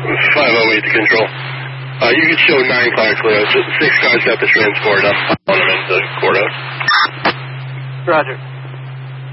508 to control. You can show 9 cars clear. 6 cars got the transport up on them into courthouse. Roger.